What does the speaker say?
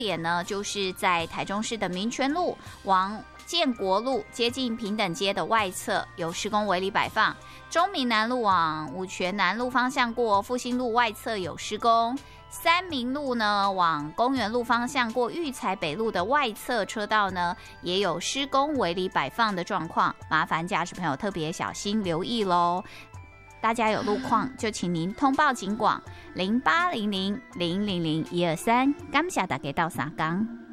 点呢，就是在台中市的民权路往建国路接近平等街的外侧有施工围篱摆放，中民南路往五权南路方向过复兴路外侧有施工，三民路呢往公园路方向过育才北路的外侧车道呢也有施工围篱摆放的状况，麻烦驾驶朋友特别小心留意咯。大家有路况就请您通报警广0800000123，感谢大家到三江。